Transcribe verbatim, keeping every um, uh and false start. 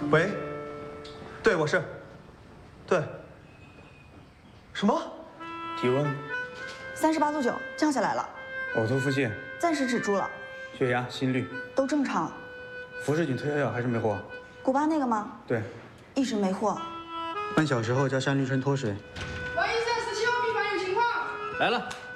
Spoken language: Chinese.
喂，对，我是，对。什么？ 体温三十八度九，降下来了。 呕吐腹泻， 暂时止住了。 血压、心率都正常。 福士菌退烧药还是没货？ 古巴那个吗？ 对， 一直没货。 半小时后叫山绿春脱水。 王医生，十七号病房有情况。 来了。